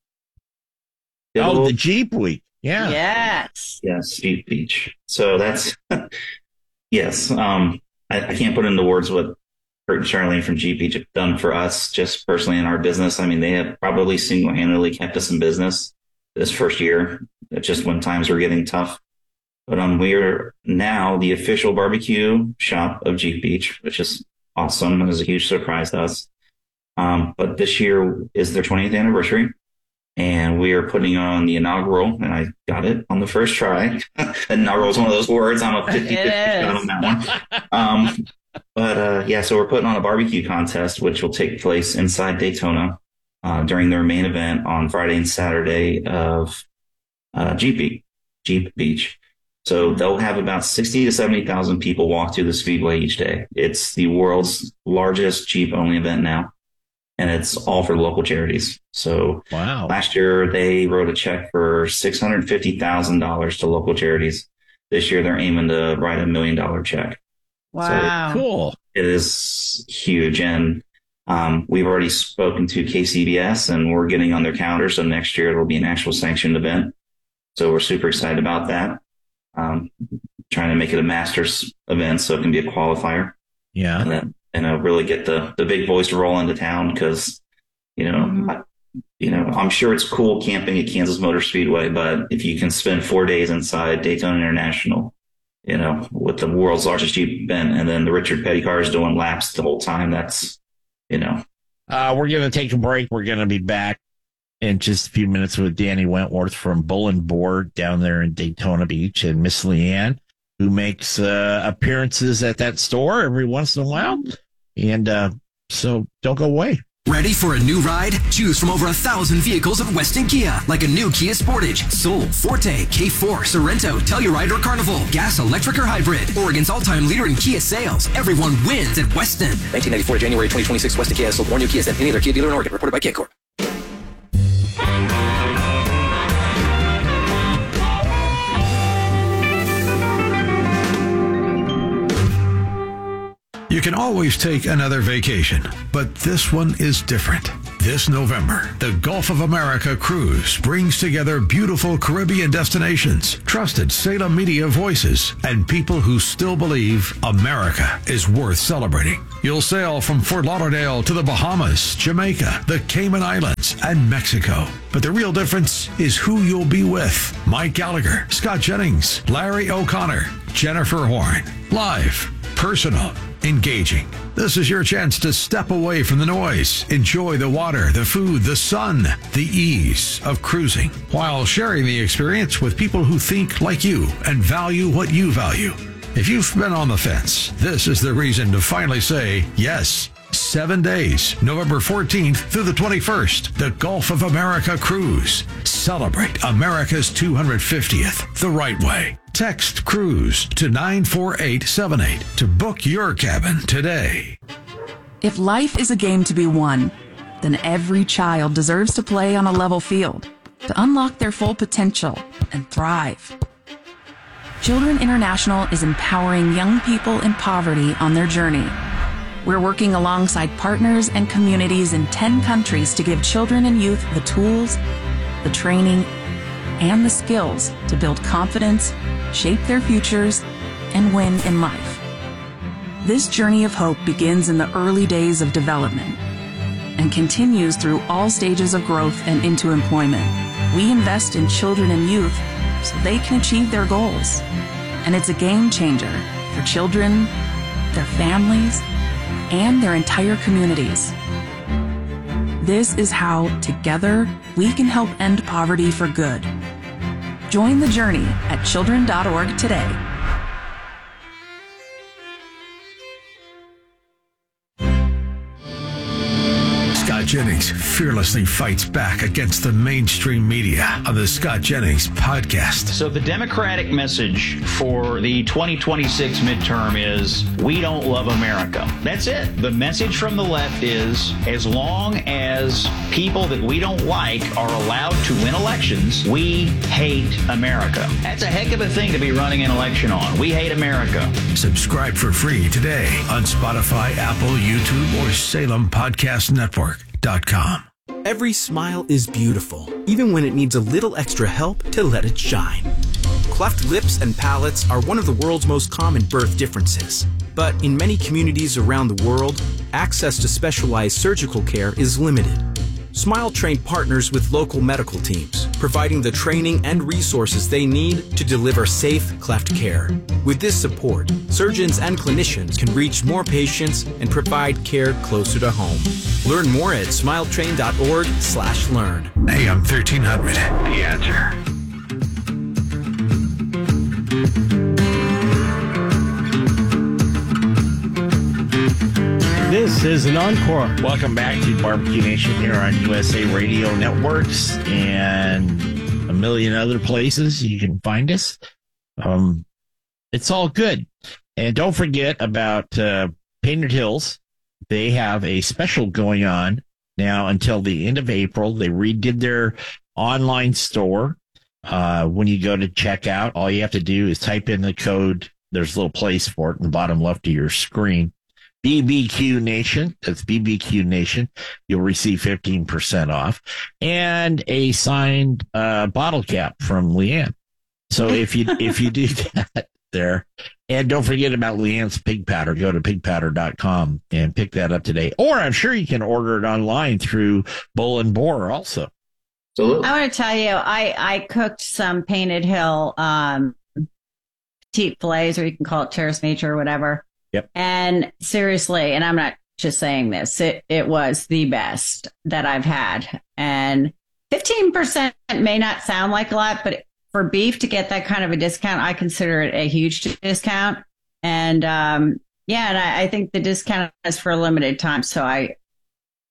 B: Oh, the Jeep Week. Yeah.
C: Yes.
A: Yes, Jeep Beach. So that's yes. Um, I, I can't put into words what Kurt and Charlene from Jeep Beach have done for us, just personally in our business. I mean, they have probably single-handedly kept us in business this first year, just when times were getting tough. But um, we're now the official barbecue shop of Jeep Beach, which is awesome. It was a huge surprise to us. Um, but this year is their twentieth anniversary, and we are putting on the inaugural, and I got it on the first try. Inaugural is one of those words. I'm a fifty fifty shot on that one. Um, but uh, yeah, so we're putting on a barbecue contest, which will take place inside Daytona uh, during their main event on Friday and Saturday of uh, Jeep Beach. Jeep Beach. So they'll have about sixty to seventy thousand people walk through the Speedway each day. It's the world's largest Jeep-only event now, and it's all for local charities. So
B: wow.
A: Last year, they wrote a check for six hundred fifty thousand dollars to local charities. This year, they're aiming to write a million dollar check.
C: Wow.
A: So
B: cool.
A: It is huge. And um, we've already spoken to K C B S, and we're getting on their calendar. So next year, it'll be an actual sanctioned event. So we're super excited about that. Um, trying to make it a Masters event so it can be a qualifier.
B: Yeah.
A: And then, and uh, really get the, the big boys to roll into town because, you know,
C: Mm-hmm.
A: I, you know, I'm sure it's cool camping at Kansas Motor Speedway, but if you can spend four days inside Daytona International, you know, with the world's largest Jeep event, and then the Richard Petty cars doing laps the whole time, that's, you know.
B: Uh, we're going to take a break. We're going to be back in just a few minutes with Danny Wentworth from Bull and Board down there in Daytona Beach, and Miss Leanne, who makes uh, appearances at that store every once in a while. And uh, so don't go away.
D: Ready for a new ride? Choose from over a thousand vehicles at Weston Kia, like a new Kia Sportage, Soul, Forte, K four, Sorento, Telluride, or Carnival. Gas, electric, or hybrid. Oregon's all-time leader in Kia sales. Everyone wins at Weston.
E: nineteen ninety-four to January twenty twenty-six, Weston Kia has sold more new Kias than any other Kia dealer in Oregon. Reported by Kia Corp.
I: You can always take another vacation, but this one is different. This November, the Gulf of America Cruise brings together beautiful Caribbean destinations, trusted Salem media voices, and people who still believe America is worth celebrating. You'll sail from Fort Lauderdale to the Bahamas, Jamaica, the Cayman Islands, and Mexico. But the real difference is who you'll be with. Mike Gallagher, Scott Jennings, Larry O'Connor, Jennifer Horn. Live, personal, engaging. This is your chance to step away from the noise, enjoy the water, the food, the sun, the ease of cruising, while sharing the experience with people who think like you and value what you value. If you've been on the fence, this is the reason to finally say yes. Seven days, November fourteenth through the twenty-first, the Gulf of America Cruise. Celebrate America's two hundred fiftieth the right way. Text CRUISE to nine four eight seven eight to book your cabin today.
H: If life is a game to be won, then every child deserves to play on a level field to unlock their full potential and thrive. Children International is empowering young people in poverty on their journey. We're working alongside partners and communities in ten countries to give children and youth the tools, the training, and the skills to build confidence, shape their futures, and win in life. This journey of hope begins in the early days of development and continues through all stages of growth and into employment. We invest in children and youth so they can achieve their goals. And it's a game changer for children, their families, and their entire communities. This is how, together, we can help end poverty for good. Join the journey at children dot org today.
I: Scott Jennings fearlessly fights back against the mainstream media on the Scott Jennings podcast.
N: So the Democratic message for the twenty twenty-six midterm is, we don't love America. That's it. The message from the left is, as long as people that we don't like are allowed to win elections, we hate America. That's a heck of a thing to be running an election on. We hate America.
I: Subscribe for free today on Spotify, Apple, YouTube, or Salem Podcast Network dot com.
O: Every smile is beautiful, even when it needs a little extra help to let it shine. Cleft lips and palates are one of the world's most common birth differences. But in many communities around the world, access to specialized surgical care is limited. Smile Train partners with local medical teams, providing the training and resources they need to deliver safe cleft care. With this support, surgeons and clinicians can reach more patients and provide care closer to home. Learn more at smile train dot org slash learn.
I: A M thirteen hundred, The Answer.
B: This is an encore. Welcome back to Barbecue Nation here on U S A Radio Networks and a million other places you can find us. Um, it's all good. And don't forget about uh, Painted Hills. They have a special going on now until the end of April. They redid their online store. Uh, when you go to checkout, all you have to do is type in the code. There's a little place for it in the bottom left of your screen. B B Q Nation. That's B B Q Nation. You'll receive fifteen percent off and a signed uh, bottle cap from Leanne. So if you if you do that there, and don't forget about Leanne's pig powder. Go to pig powder dot com and pick that up today. Or I'm sure you can order it online through Bull and Boar also.
C: I want to tell you, I, I cooked some Painted Hill um, petite fillets, or you can call it terrace nature or whatever.
B: Yep.
C: And seriously, and I'm not just saying this, it, it was the best that I've had. And fifteen percent may not sound like a lot, but for beef to get that kind of a discount, I consider it a huge discount. And um, yeah, and I, I think the discount is for a limited time. So I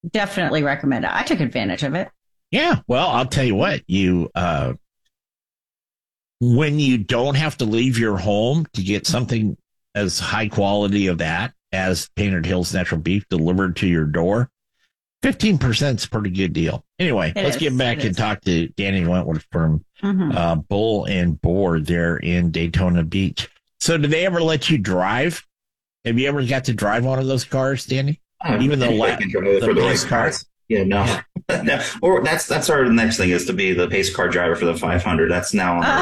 C: definitely recommend it. I took advantage of it.
B: Yeah. Well, I'll tell you what, you, uh, when you don't have to leave your home to get something as high quality of that as Painted Hills Natural Beef delivered to your door, fifteen percent is a pretty good deal. Anyway,
C: It
B: let's
C: is.
B: get back
C: It
B: and
C: is.
B: talk to Danny Wentworth from
C: Mhm.
B: uh, Bull and Boar there in Daytona Beach. So did they ever let you drive? Have you ever got to drive one of those cars, Danny? Even the, la-
A: Can drive it
B: the
A: for the
B: pace
A: right
B: car?
A: cars. Yeah, no. no. Or that's that's our next thing is to be the pace car driver for the five hundred. That's now on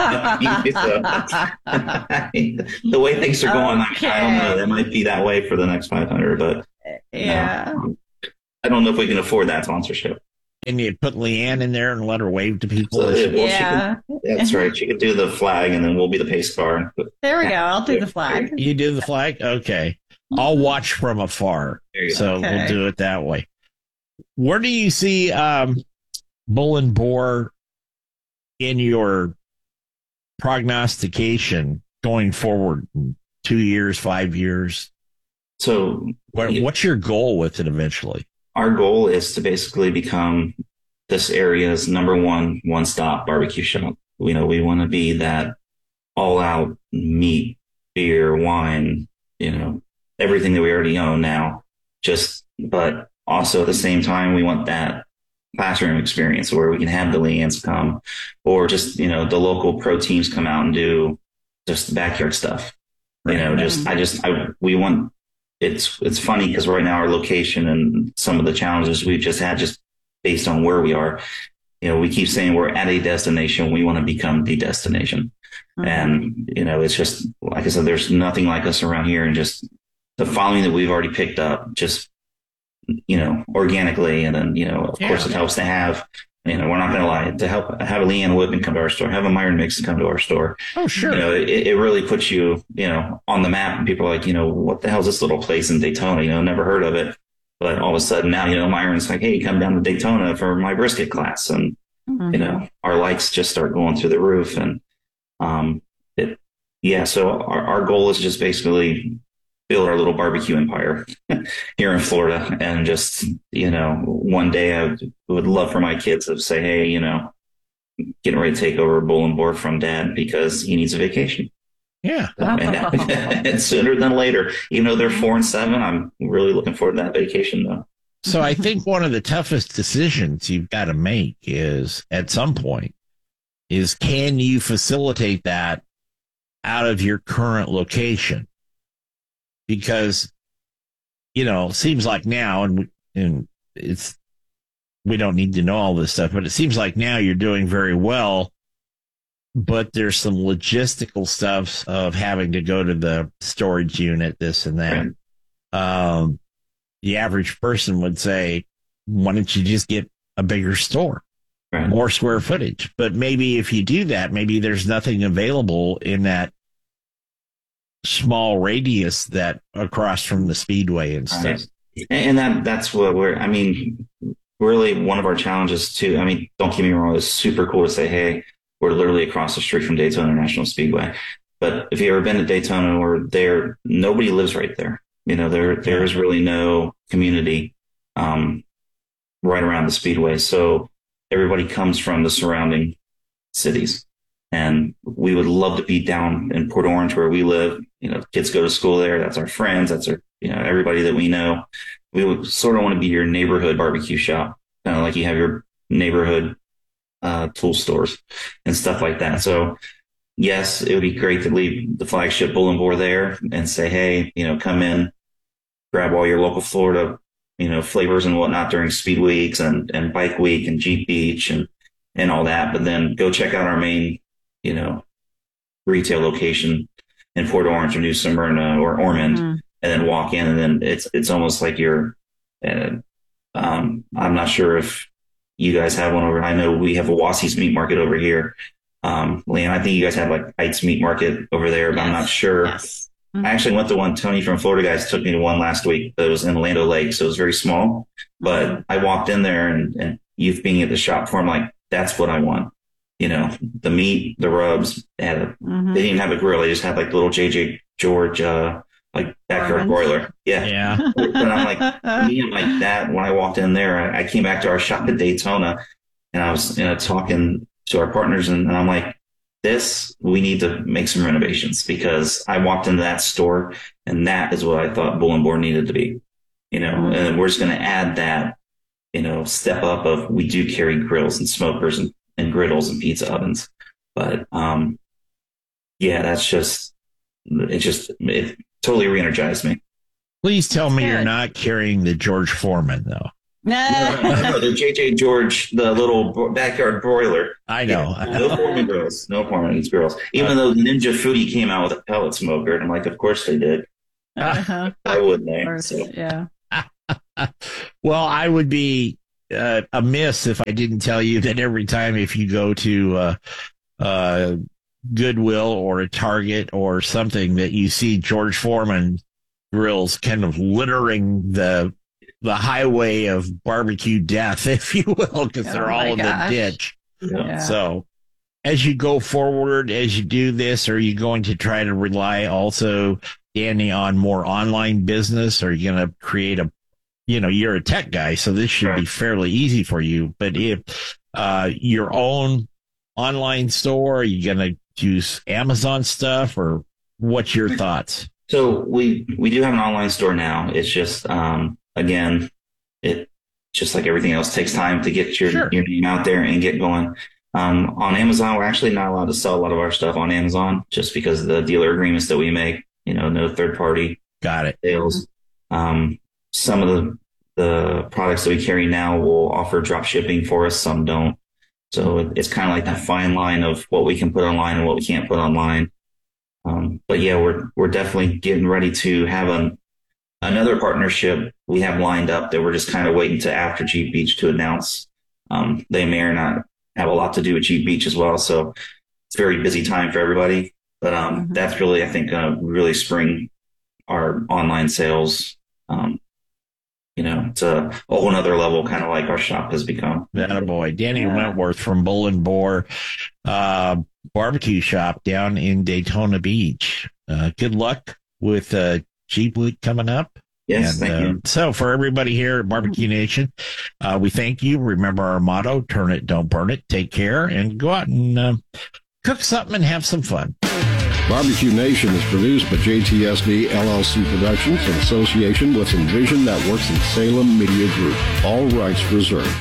A: the, the way things are going.
C: Okay.
A: I don't know. That might be that way for the next five hundred, but
C: Yeah.
A: no. I don't know if we can afford that sponsorship.
B: And you put Leanne in there and let her wave to people.
A: So,
B: as she-
A: well, she
C: Yeah.
A: can- that's right. She could do the flag, and then we'll be the pace car.
C: There we go. I'll do the flag.
B: You do the flag? Okay. I'll watch from afar.
A: There you go.
B: So
C: Okay.
B: we'll do it that way. Where do you see um, Bull and Boar in your prognostication going forward? Two years, five years?
A: So,
B: what, what's your goal with it eventually?
A: Our goal is to basically become this area's number one one-stop barbecue shop. You know, we want to be that all-out meat, beer, wine, you know, everything that we already own now. Just, but also at the same time, we want that classroom experience where we can have the Leannes come, or just, you know, the local pro teams come out and do just the backyard stuff. You know, just I just I we want. It's it's funny because right now our location and some of the challenges we've just had just based on where we are, you know, we keep saying we're at a destination. We want to become the destination.
C: Mm-hmm.
A: And, you know, it's just, like I said, there's nothing like us around here, and just the following that we've already picked up just, you know, organically. And then, you know, of
B: Yeah.
A: course it helps to have, you know, we're not going to lie, to help have a Leanne Whitman come to our store, have a Myron Mixon come to our store.
B: Oh, sure.
A: You know, it, it really puts you, you know, on the map, and people are like, you know, what the hell is this little place in Daytona? You know, never heard of it. But all of a sudden now, you know, Myron's like, hey, come down to Daytona for my brisket class. And,
C: Mhm.
A: you know, our likes just start going through the roof. And, um, it, yeah, so our, our goal is just basically build our little barbecue empire here in Florida. And just, you know, one day I would love for my kids to say, hey, you know, getting ready to take over Bull and Boar from dad because he needs a vacation.
B: Yeah.
A: And, and sooner than later, even though they're four and seven, I'm really looking forward to that vacation though.
B: So I think one of the toughest decisions you've got to make is at some point is, can you facilitate that out of your current location? Because, you know, it seems like now, and, and it's, we don't need to know all this stuff, but it seems like now you're doing very well, but there's some logistical stuff of having to go to the storage unit, this and that. Um, the average person would say, why don't you just get a bigger store,
A: Right.
B: more square footage? But maybe if you do that, maybe there's nothing available in that small radius that across from the speedway and stuff.
A: Right. And that that's what we're, I mean, really one of our challenges too. I mean, don't get me wrong, it's super cool to say, hey, we're literally across the street from Daytona International Speedway. But if you've ever been to Daytona or there, nobody lives right there. You know, there there is really no community um, right around the speedway. So everybody comes from the surrounding cities. And we would love to be down in Port Orange where we live. You know, kids go to school there. That's our friends. That's our, you know, everybody that we know. We would sort of want to be your neighborhood barbecue shop, kind of like you have your neighborhood uh, tool stores and stuff like that. So yes, it would be great to leave the flagship Bull and Boar there and say, hey, you know, come in, grab all your local Florida, you know, flavors and whatnot during speed weeks and, and bike week and Jeep Beach and, and all that. But then go check out our main, you know, retail location in Port Orange or New Smyrna or Ormond,
C: Mhm.
A: and then walk in, and then it's it's almost like you're. Uh, um, I'm not sure if you guys have one over. I know we have a Wassey's Meat Market over here. Um, Leanne, I think you guys have like Heights Meat Market over there, but I'm not sure.
C: Yes.
A: I actually went to one. Tony from Florida Guys took me to one last week. That was in Lando Lake, so it was very small. But I walked in there, and, and youth being at the shop floor, I'm like, that's what I want. You know, the meat, the rubs. They, had a,
C: Mhm.
A: they didn't even have a grill. They just had like little J J George uh, like backyard broiler. Yeah.
B: Yeah.
A: But I'm like, me and my dad, when I walked in there, I, I came back to our shop at Daytona and I was, you know, talking to our partners and, and I'm like, this, we need to make some renovations because I walked into that store and that is what I thought Bull and Boar needed to be, you know, mm-hmm. and we're just going to add that, you know, step up of we do carry grills and smokers and, and griddles and pizza ovens. But, um, yeah, that's just, it just, it totally re-energized me.
B: Please tell me
C: Good.
B: You're not carrying the George Foreman, though.
A: no, no, the J J George, the little backyard broiler.
B: I know.
A: Yeah, no Foreman grills. No Foreman grills. Even uh, though Ninja Foodie came out with a pellet smoker, and I'm like, of course they did.
C: Uh-huh.
A: Why wouldn't they?
C: Course,
A: so.
C: Yeah.
B: Well, I would be uh, amiss if I didn't tell you that every time if you go to uh, uh, Goodwill or a Target or something that you see George Foreman grills kind of littering the the highway of barbecue death, if you will, because they're
C: Oh
B: all
C: my
B: in
C: gosh.
B: the ditch.
C: Yeah.
B: So as you go forward, as you do this, are you going to try to rely also, Danny, on more online business? Are you going to create a, you know, you're a tech guy, so this should be fairly easy for you. But if uh, your own online store, are you going to use Amazon stuff, or what's your thoughts?
A: So we we do have an online store now. It's just um, again, it just like everything else takes time to get your
B: Sure.
A: your name out there and get going. Um, on Amazon, we're actually not allowed to sell a lot of our stuff on Amazon just because of the dealer agreements that we make. You know, no third party
B: Got it.
A: sales. Um, some of the the products that we carry now will offer drop shipping for us. Some don't. So it, it's kind of like that fine line of what we can put online and what we can't put online. Um, but yeah, we're we're definitely getting ready to have an another partnership we have lined up that we're just kind of waiting to after Jeep Beach to announce. Um, they may or not have a lot to do with Jeep Beach as well, so it's a very busy time for everybody. But um, mm-hmm. that's really, I think, going to really spring our online sales. Um, you know, to a whole nother level, kind of like our shop has become.
B: Attaboy. Danny
A: Yeah.
B: Wentworth from Bull and Boar uh, Barbecue Shop down in Daytona Beach. Uh, good luck with uh, Jeep Week coming up.
A: Yes,
B: And,
A: thank
B: uh,
A: you.
B: So for everybody here at Barbecue Nation, uh, we thank you. Remember our motto, turn it, don't burn it. Take care and go out and uh, cook something and have some fun.
P: Barbecue Nation is produced by J T S D L L C Productions in association with Envision Networks and Salem Media Group. All rights reserved.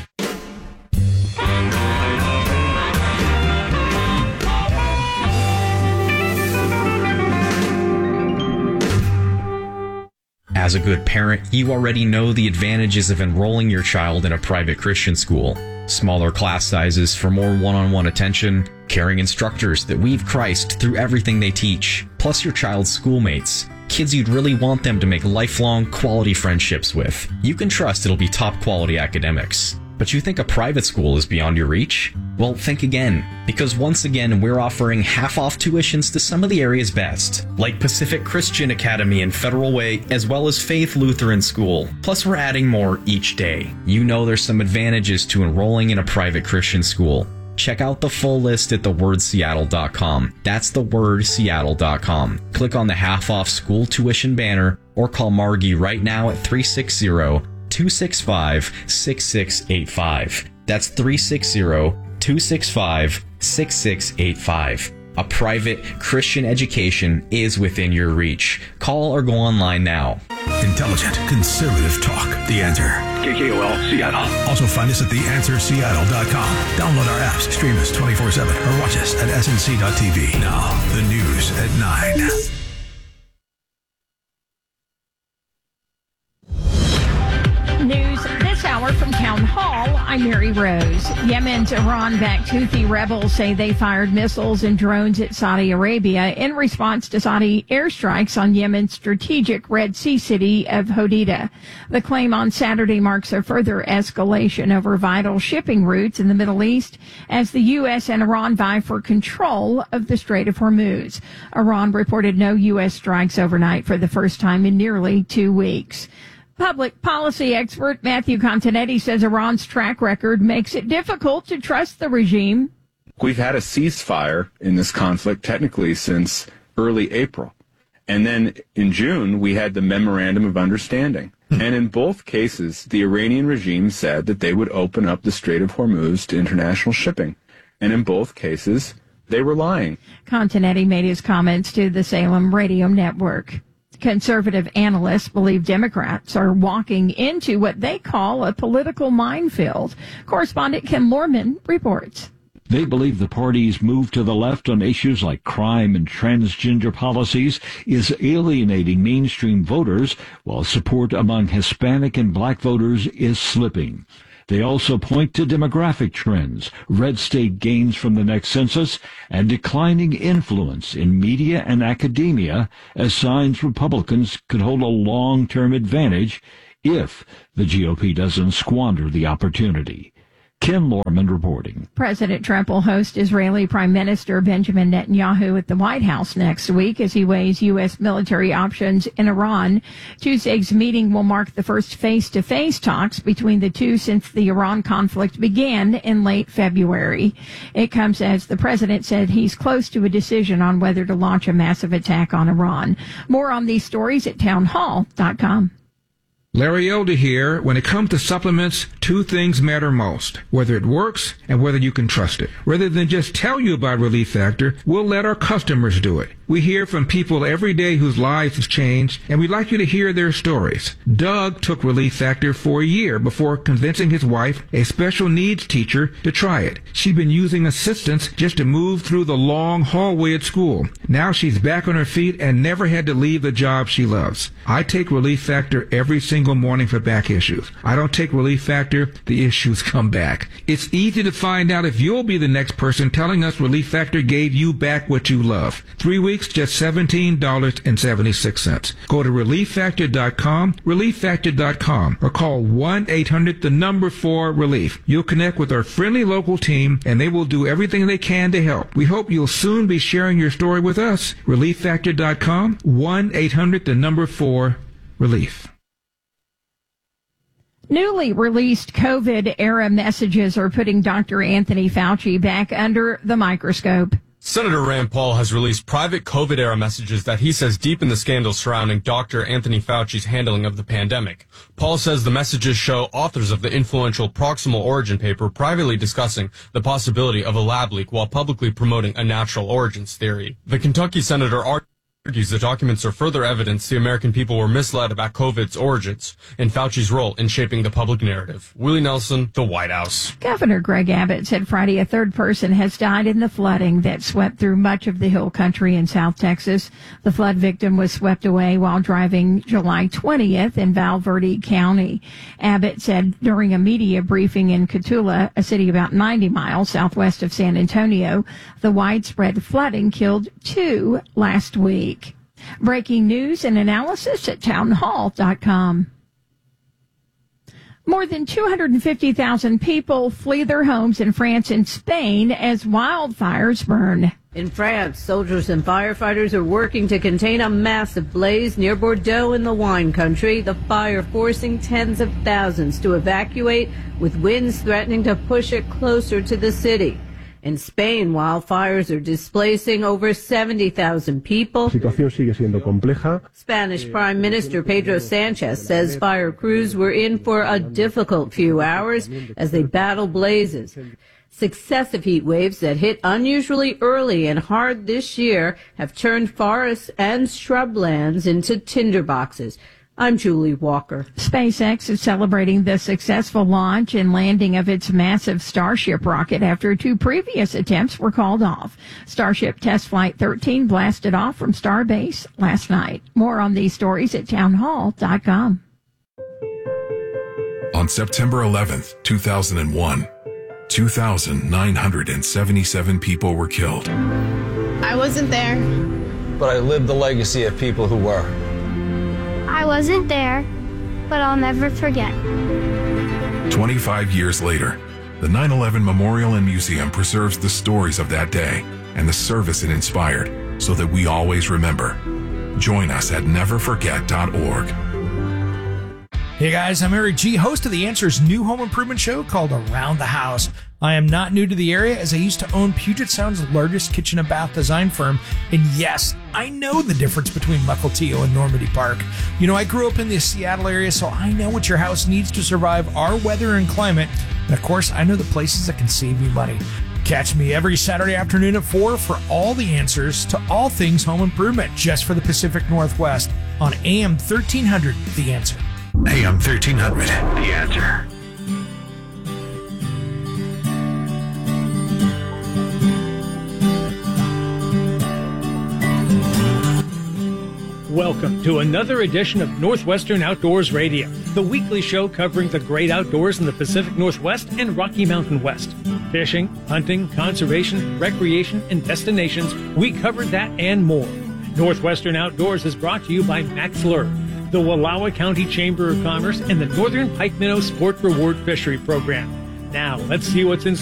G: As a good parent, you already know the advantages of enrolling your child in a private Christian school. Smaller class sizes for more one-on-one attention, caring instructors that weave Christ through everything they teach, plus your child's schoolmates, kids you'd really want them to make lifelong quality friendships with. You can trust it'll be top quality academics. But you think a private school is beyond your reach? Well, think again, because once again, we're offering half-off tuitions to some of the area's best, like Pacific Christian Academy and Federal Way, as well as Faith Lutheran School. Plus, we're adding more each day. You know there's some advantages to enrolling in a private Christian school. Check out the full list at the word seattle dot com. That's the word seattle dot com. Click on the half-off school tuition banner or call Margie right now at three six zero, two six five, six six eight five. That's three six zero, two six five, six six eight five. A private Christian education is within your reach. Call or go online now.
I: Intelligent, conservative talk. The Answer.
Q: K K O L Seattle.
I: Also find us at the answer seattle dot com. Download our apps, stream us twenty-four seven, or watch us at S N C dot T V. Now, the news at nine.
R: News this hour from Town Hall. I'm Mary Rose. Yemen's Iran-backed Houthi rebels say they fired missiles and drones at Saudi Arabia in response to Saudi airstrikes on Yemen's strategic Red Sea city of Hodeidah. The claim on Saturday marks a further escalation over vital shipping routes in the Middle East as the U S and Iran vie for control of the Strait of Hormuz. Iran reported no U S strikes overnight for the first time in nearly two weeks. Public policy expert Matthew Continetti says Iran's track record makes it difficult to trust the regime.
S: We've had a ceasefire in this conflict technically since early April.
Q: And then in June, we had the Memorandum of Understanding. And in both cases, the Iranian regime said that they would open up the Strait of Hormuz to international shipping. And in both cases, they were lying.
R: Continetti made his comments to the Salem Radio Network. Conservative analysts believe Democrats are walking into what they call a political minefield. Correspondent Ken Lorman reports.
S: They believe the party's move to the left on issues like crime and transgender policies is alienating mainstream voters, while support among Hispanic and black voters is slipping. They also point to demographic trends, red state gains from the next census, and declining influence in media and academia as signs Republicans could hold a long-term advantage if the G O P doesn't squander the opportunity. Ken Lorman reporting.
R: President Trump will host Israeli Prime Minister Benjamin Netanyahu at the White House next week as he weighs U S military options in Iran. Tuesday's meeting will mark the first face-to-face talks between the two since the Iran conflict began in late February. It comes as the president said he's close to a decision on whether to launch a massive attack on Iran. More on these stories at townhall dot com.
T: Larry Elder here. When it comes to supplements, two things matter most. Whether it works and whether you can trust it. Rather than just tell you about Relief Factor, we'll let our customers do it. We hear from people every day whose lives have changed, and we'd like you to hear their stories. Doug took Relief Factor for a year before convincing his wife, a special needs teacher, to try it. She'd been using assistance just to move through the long hallway at school. Now she's back on her feet and never had to leave the job she loves. I take Relief Factor every single morning for back issues. I don't take Relief Factor, the issues come back. It's easy to find out if you'll be the next person telling us Relief Factor gave you back what you love. Three weeks, just seventeen dollars and seventy-six cents. Go to relief factor dot com, relief factor dot com, or call one eight hundred the number four relief. You'll connect with our friendly local team, and they will do everything they can to help. We hope you'll soon be sharing your story with us. relief factor dot com, one eight hundred the number four relief.
R: Newly released COVID-era messages are putting Doctor Anthony Fauci back under the microscope.
U: Senator Rand Paul has released private COVID-era messages that he says deepen the scandal surrounding Doctor Anthony Fauci's handling of the pandemic. Paul says the messages show authors of the influential Proximal Origin paper privately discussing the possibility of a lab leak while publicly promoting a natural origins theory. The Kentucky senator argues argues the documents are further evidence the American people were misled about COVID's origins and Fauci's role in shaping the public narrative. Willie Nelson, the White House.
R: Governor Greg Abbott said Friday a third person has died in the flooding that swept through much of the Hill Country in South Texas. The flood victim was swept away while driving July twentieth in Val Verde County. Abbott said during a media briefing in Cotulla, a city about ninety miles southwest of San Antonio, the widespread flooding killed two last week. Breaking news and analysis at townhall dot com. More than two hundred fifty thousand people flee their homes in France and Spain as wildfires burn.
V: In France, soldiers and firefighters are working to contain a massive blaze near Bordeaux in the wine country, the fire forcing tens of thousands to evacuate, with winds threatening to push it closer to the city. In Spain, wildfires are displacing over seventy thousand people. Spanish Prime Minister Pedro Sanchez says fire crews were in for a difficult few hours as they battle blazes. Successive heat waves that hit unusually early and hard this year have turned forests and shrublands into tinderboxes. I'm Julie Walker.
R: SpaceX is celebrating the successful launch and landing of its massive Starship rocket after two previous attempts were called off. Starship Test Flight thirteen blasted off from Starbase last night. More on these stories at townhall dot com.
W: On September eleventh, two thousand one, two thousand nine hundred seventy-seven people were killed.
X: I wasn't there,
Y: but I lived the legacy of people who were.
X: I wasn't there, but I'll never forget.
W: twenty-five years later, the nine eleven Memorial and Museum preserves the stories of that day and the service it inspired so that we always remember. Join us at never forget dot org.
M: Hey guys, I'm Eric G., host of The Answer's new home improvement show called Around the House.
D: I am not new to the area, as I used to own Puget Sound's largest kitchen and bath design firm, and yes, I know the difference between Mukilteo and Normandy Park. You know, I grew up in the Seattle area, so I know what your house needs to survive our weather and climate, and of course, I know the places that can save you money. Catch me every Saturday afternoon at four for all the answers to all things home improvement, just for the Pacific Northwest, on A M thirteen hundred, The Answer.
I: A M thirteen hundred, The Answer.
F: Welcome to another edition of Northwestern Outdoors Radio, the weekly show covering the great outdoors in the Pacific Northwest and Rocky Mountain West. Fishing, hunting, conservation, recreation, and destinations, we cover that and more. Northwestern Outdoors is brought to you by Max Lure, the Wallowa County Chamber of Commerce, and the Northern Pike Minnow Sport Reward Fishery Program. Now, let's see what's in